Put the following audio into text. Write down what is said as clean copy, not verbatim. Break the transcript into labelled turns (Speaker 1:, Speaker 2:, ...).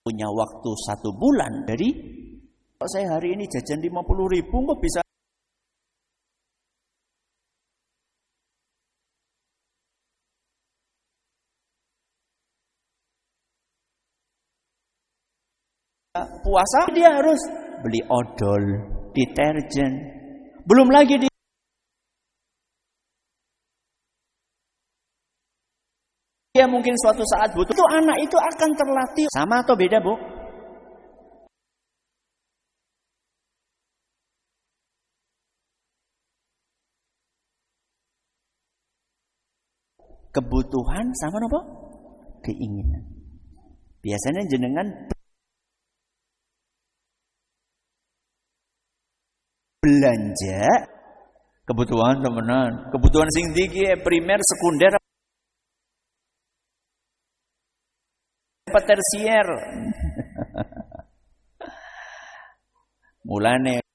Speaker 1: punya waktu 1 bulan. Jadi kalau saya hari ini jajan 50.000 kok bisa puasa, dia harus beli odol, deterjen. Belum lagi dia mungkin suatu saat butuh. Itu anak itu akan terlatih. Sama atau beda, Bu? Kebutuhan sama apa? Keinginan. Biasanya jenengan belanja kebutuhan temenan, kebutuhan sing tinggi primer, sekunder, tersier. Mulane